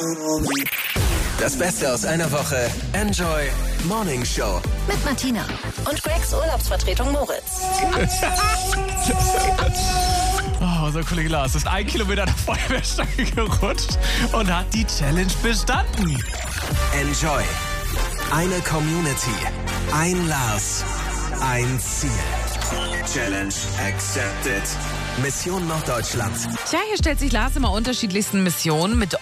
Das Beste aus einer Woche. Enjoy Morning Show. Mit Martina und Gregs Urlaubsvertretung Moritz. Unser Kollege Lars ist 1 Kilometer der Feuerwehrstange gerutscht und hat die Challenge bestanden. Enjoy. Eine Community. Ein Lars. Ein Ziel. Challenge accepted. Mission Norddeutschland. Tja, hier stellt sich Lars immer unterschiedlichsten Missionen mit